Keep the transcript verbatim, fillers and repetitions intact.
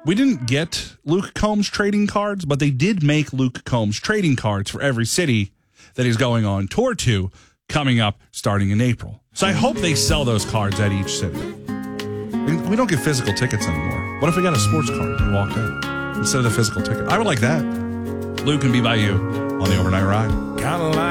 We didn't get Luke Combs trading cards, but they did make Luke Combs trading cards for every city that he's going on tour to coming up starting in April. So I hope they sell those cards at each city. We don't get physical tickets anymore. What if we got a sports card and walked in instead of the physical ticket? I would like that. Luke and B Y U on the Overnight Ride.